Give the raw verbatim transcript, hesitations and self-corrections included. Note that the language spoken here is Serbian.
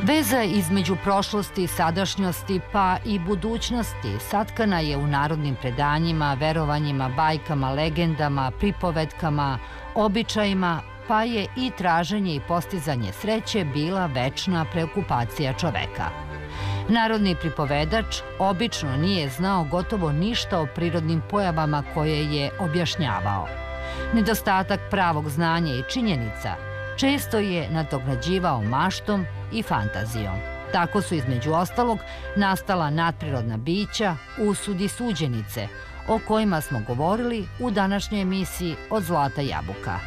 Veza između prošlosti, sadašnjosti pa i budućnosti satkana je u narodnim predanjima, verovanjima, bajkama, legendama, pripovetkama, običajima, pa je i traženje i postizanje sreće bila večna preokupacija čoveka. Narodni pripovedač obično nije znao gotovo ništa o prirodnim pojavama koje je objašnjavao. Nedostatak pravog znanja i činjenica često je nadoknađivao maštom i fantazijom. Tako su između ostalog nastala nadprirodna bića, usudi i suđenice, o kojima smo govorili u današnjoj emisiji Od zlata jabuka.